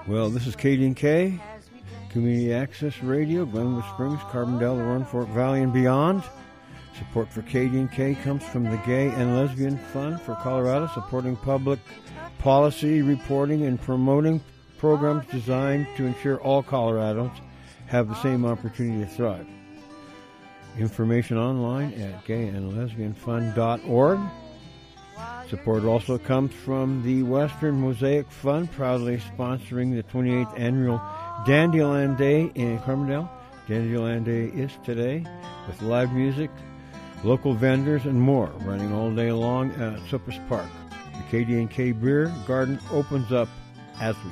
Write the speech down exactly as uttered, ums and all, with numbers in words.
Well, this is K D and K, Community Access Radio, Glenwood Springs, Carbondale, the Roaring Fork Valley, and beyond. Support for K D and K comes from the Gay and Lesbian Fund for Colorado, supporting public policy, reporting, and promoting programs designed to ensure all Coloradans have the same opportunity to thrive. Information online at gay and lesbian fund dot org. Support also comes from the Western Mosaic Fund, proudly sponsoring the twenty-eighth Annual Dandelion Day in Carbondale. Dandelion Day is today, with live music, local vendors, and more, running all day long at Cypress Park. The K D and K Beer Garden opens up as we